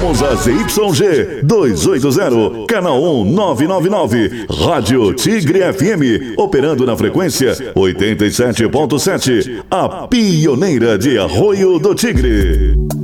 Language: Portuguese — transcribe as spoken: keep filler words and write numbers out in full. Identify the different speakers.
Speaker 1: Somos a Z Y G duzentos e oitenta, canal um nove nove nove, Rádio Tigre F M, operando na frequência oitenta e sete ponto sete, a pioneira de Arroio do Tigre.